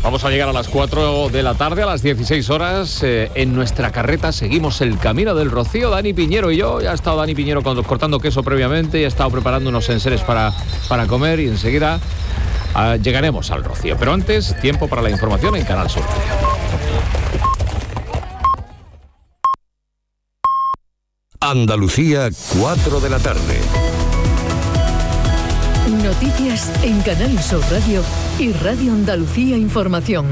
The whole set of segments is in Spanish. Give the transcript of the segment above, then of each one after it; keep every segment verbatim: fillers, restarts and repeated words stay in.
Vamos a llegar a las cuatro de la tarde, a las dieciséis horas. Eh, en nuestra carreta seguimos el camino del Rocío. Dani Piñero y yo. Ya ha estado Dani Piñero cortando queso previamente y ha estado preparando unos enseres para, para comer y enseguida uh, llegaremos al Rocío. Pero antes, tiempo para la información en Canal Sur. Andalucía, cuatro de la tarde. Noticias en Canal Sur Radio y Radio Andalucía Información.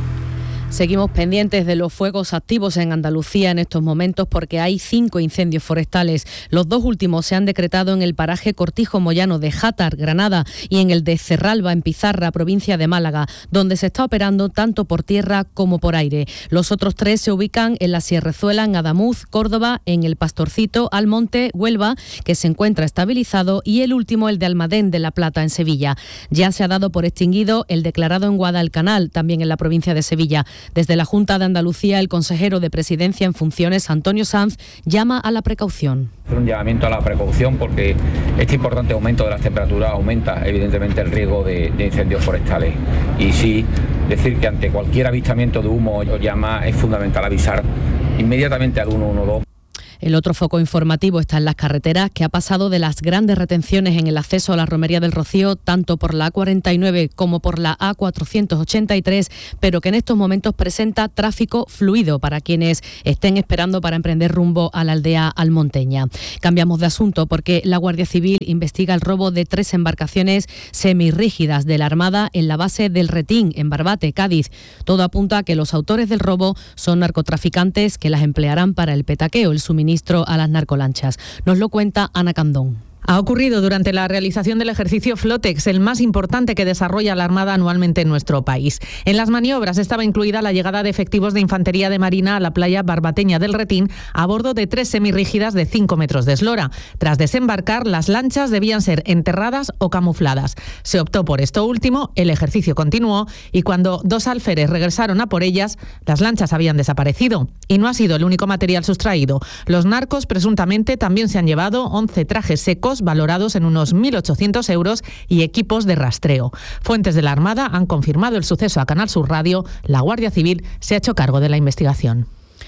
Seguimos pendientes de los fuegos activos en Andalucía en estos momentos porque hay cinco incendios forestales. Los dos últimos se han decretado en el paraje Cortijo Moyano de Játar, Granada, y en el de Cerralba, en Pizarra, provincia de Málaga, donde se está operando tanto por tierra como por aire. Los otros tres se ubican en la Sierrezuela, en Adamuz, Córdoba, en el Pastorcito, Almonte, Huelva, que se encuentra estabilizado, y el último, el de Almadén de la Plata, en Sevilla. Ya se ha dado por extinguido el declarado en Guadalcanal, también en la provincia de Sevilla. Desde la Junta de Andalucía, el consejero de Presidencia en funciones, Antonio Sanz, llama a la precaución. Un llamamiento a la precaución porque este importante aumento de las temperaturas aumenta evidentemente el riesgo de, de incendios forestales. Y sí, decir que ante cualquier avistamiento de humo o llama es fundamental avisar inmediatamente al uno uno dos. El otro foco informativo está en las carreteras, que ha pasado de las grandes retenciones en el acceso a la Romería del Rocío, tanto por la A cuarenta y nueve como por la A cuatrocientos ochenta y tres, pero que en estos momentos presenta tráfico fluido para quienes estén esperando para emprender rumbo a la aldea almonteña. Cambiamos de asunto porque la Guardia Civil investiga el robo de tres embarcaciones semirrígidas de la Armada en la base del Retín, en Barbate, Cádiz. Todo apunta a que los autores del robo son narcotraficantes que las emplearán para el petaqueo, el suministro a las narcolanchas. Nos lo cuenta Ana Candón. Ha ocurrido durante la realización del ejercicio Flotex, el más importante que desarrolla la Armada anualmente en nuestro país. En las maniobras estaba incluida la llegada de efectivos de Infantería de Marina a la playa barbateña del Retín a bordo de tres semirrígidas de cinco metros de eslora. Tras desembarcar, las lanchas debían ser enterradas o camufladas. Se optó por esto último, el ejercicio continuó y cuando dos alférez regresaron a por ellas, las lanchas habían desaparecido. Y no ha sido el único material sustraído. Los narcos presuntamente también se han llevado once trajes secos valorados en unos mil ochocientos euros y equipos de rastreo. Fuentes de la Armada han confirmado el suceso a Canal Sur Radio. La Guardia Civil se ha hecho cargo de la investigación.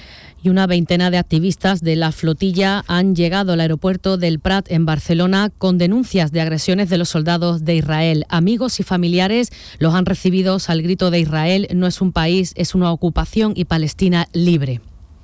Y una veintena de activistas de la flotilla han llegado al aeropuerto del Prat en Barcelona con denuncias de agresiones de los soldados de Israel. Amigos y familiares los han recibido al grito de Israel no es un país, es una ocupación y Palestina libre.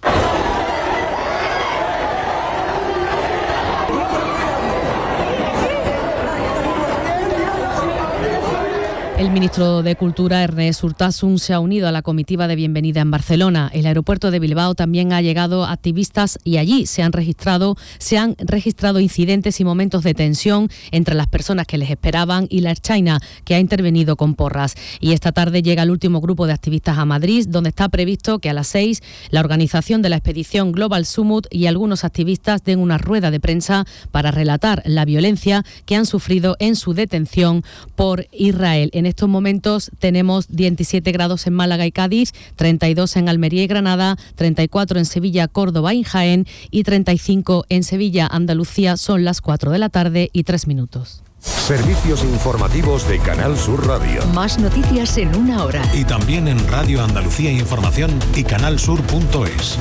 El ministro de Cultura, Ernest Urtasun, se ha unido a la comitiva de bienvenida en Barcelona. El aeropuerto de Bilbao también ha llegado activistas y allí se han registrado, se han registrado incidentes y momentos de tensión entre las personas que les esperaban y la Ertzaina, que ha intervenido con porras. Y esta tarde llega el último grupo de activistas a Madrid, donde está previsto que a las seis la organización de la expedición Global Summit y algunos activistas den una rueda de prensa para relatar la violencia que han sufrido en su detención por Israel. En estos momentos tenemos diecisiete grados en Málaga y Cádiz, treinta y dos en Almería y Granada, treinta y cuatro en Sevilla, Córdoba y Jaén y treinta y cinco en Sevilla, Andalucía. Son las cuatro de la tarde y tres minutos. Servicios informativos de Canal Sur Radio. Más noticias en una hora. Y también en Radio Andalucía Información y canalsur punto es.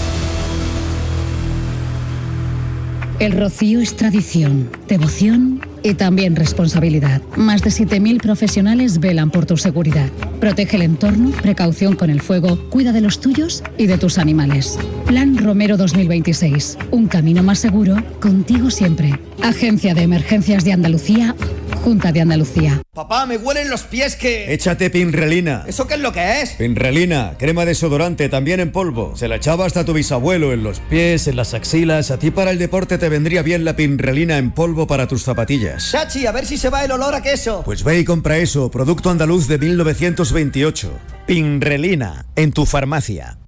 El Rocío es tradición, devoción y también responsabilidad. Más de siete mil profesionales velan por tu seguridad. Protege el entorno, precaución con el fuego, cuida de los tuyos y de tus animales. Plan Romero dos mil veintiséis. Un camino más seguro, contigo siempre. Agencia de Emergencias de Andalucía, Junta de Andalucía. Papá, me huelen los pies que... Échate Pinrelina. ¿Eso qué es lo que es? Pinrelina, crema desodorante, también en polvo. Se la echaba hasta tu bisabuelo en los pies, en las axilas. A ti para el deporte te vendría bien la Pinrelina en polvo para tus zapatillas. Chachi, a ver si se va el olor a queso. Pues ve y compra eso, producto andaluz de mil novecientos veintiocho. Pinrelina, en tu farmacia.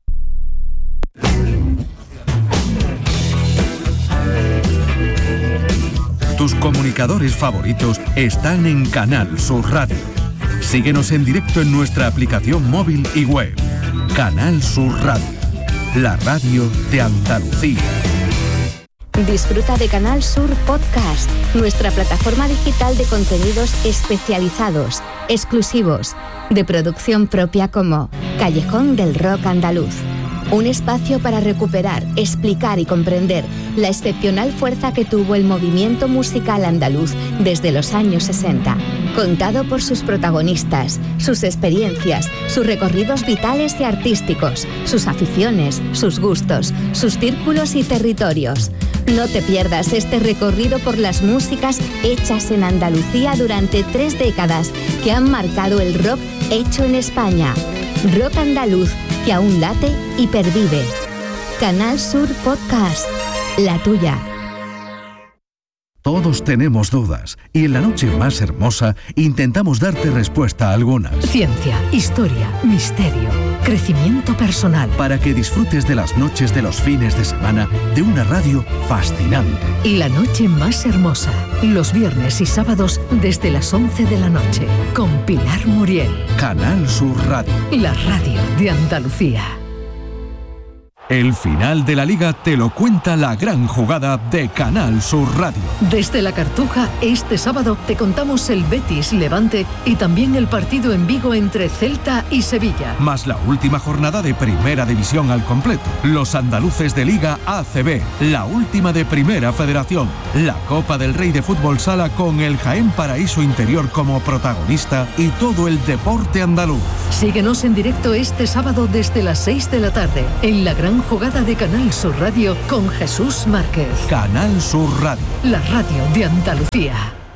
Tus comunicadores favoritos están en Canal Sur Radio. Síguenos en directo en nuestra aplicación móvil y web. Canal Sur Radio, la radio de Andalucía. Disfruta de Canal Sur Podcast, nuestra plataforma digital de contenidos especializados, exclusivos, de producción propia como Callejón del Rock Andaluz. Un espacio para recuperar, explicar y comprender la excepcional fuerza que tuvo el movimiento musical andaluz desde los años sesenta. Contado por sus protagonistas, sus experiencias, sus recorridos vitales y artísticos, sus aficiones, sus gustos, sus círculos y territorios. No te pierdas este recorrido por las músicas hechas en Andalucía durante tres décadas que han marcado el rock hecho en España. Rock andaluz que aún late y pervive. Canal Sur Podcast, la tuya. Todos tenemos dudas y en la noche más hermosa intentamos darte respuesta a algunas. Ciencia, historia, misterio, crecimiento personal. Para que disfrutes de las noches de los fines de semana de una radio fascinante. La noche más hermosa, los viernes y sábados desde las once de la noche, con Pilar Muriel. Canal Sur Radio. La radio de Andalucía. El final de la Liga te lo cuenta la gran jugada de Canal Sur Radio. Desde la Cartuja, este sábado te contamos el Betis Levante y también el partido en Vigo entre Celta y Sevilla. Más la última jornada de Primera División al completo. Los andaluces de Liga A C B, la última de Primera Federación. La Copa del Rey de Fútbol Sala con el Jaén Paraíso Interior como protagonista y todo el deporte andaluz. Síguenos en directo este sábado desde las seis de la tarde en la gran jugada de Canal Sur Radio con Jesús Márquez. Canal Sur Radio. La radio de Andalucía.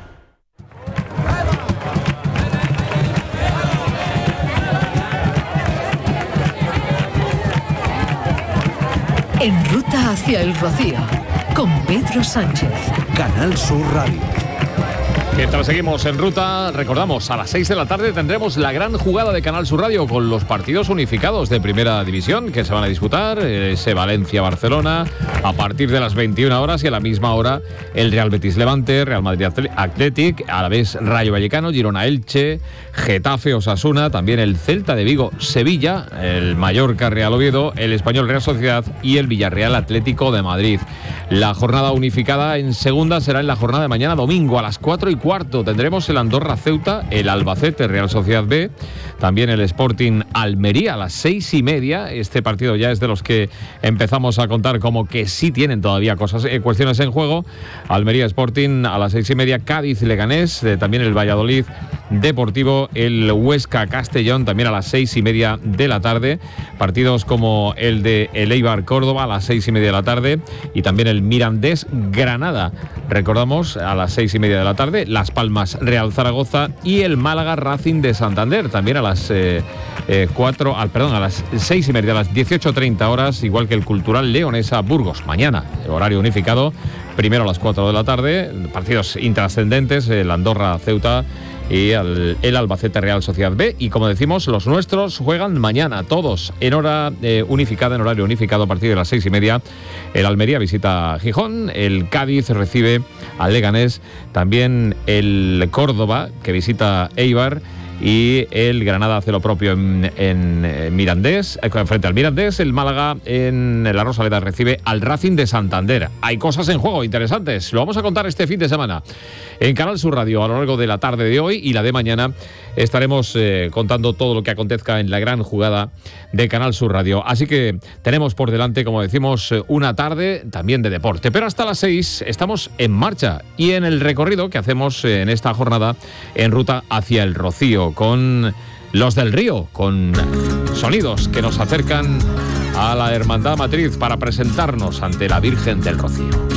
En ruta hacia el Rocío con Pedro Sánchez. Canal Sur Radio. Mientras seguimos en ruta, recordamos, a las seis de la tarde tendremos la gran jugada de Canal Sur Radio con los partidos unificados de Primera División que se van a disputar, ese Valencia-Barcelona, a partir de las veintiuna horas y a la misma hora el Real Betis Levante, Real Madrid Athletic, a la vez Rayo Vallecano, Girona Elche, Getafe Osasuna, también el Celta de Vigo Sevilla, el Mallorca Real Oviedo, el Español Real Sociedad y el Villarreal Atlético de Madrid. La jornada unificada en segunda será en la jornada de mañana domingo a las cuatro y cuarto. Tendremos el Andorra Ceuta, el Albacete Real Sociedad B, también el Sporting Almería a las seis y media. Este partido ya es de los que empezamos a contar como que sí tienen todavía cosas, eh, cuestiones en juego. Almería Sporting a las seis y media, Cádiz Leganés, eh, también el Valladolid Deportivo, el Huesca Castellón también a las seis y media de la tarde. Partidos como el de el Eibar Córdoba a las seis y media de la tarde y también el Mirandés Granada. Recordamos a las seis y media de la tarde, Las Palmas Real Zaragoza y el Málaga Racing de Santander también a las eh, eh, cuatro, al, perdón, a las seis y media, a las dieciocho treinta horas, igual que el Cultural Leonesa Burgos. Mañana, horario unificado, primero a las cuatro de la tarde, partidos intrascendentes, el Andorra Ceuta y el, el Albacete Real Sociedad B. Y como decimos, los nuestros juegan mañana, todos en hora eh, unificada, en horario unificado, a partir de las seis y media. El Almería visita Gijón, el Cádiz recibe al Leganés, también el Córdoba, que visita Eibar, y el Granada hace lo propio en, en Mirandés, eh, frente al Mirandés. El Málaga en la Rosaleda recibe al Racing de Santander. Hay cosas en juego interesantes, lo vamos a contar este fin de semana en Canal Sur Radio a lo largo de la tarde de hoy y la de mañana. Estaremos eh, contando todo lo que acontezca en la gran jugada de Canal Sur Radio. Así que tenemos por delante, como decimos, una tarde también de deporte. Pero hasta las seis estamos en marcha y en el recorrido que hacemos en esta jornada en ruta hacia el Rocío, con los del Río, con sonidos que nos acercan a la Hermandad Matriz para presentarnos ante la Virgen del Rocío.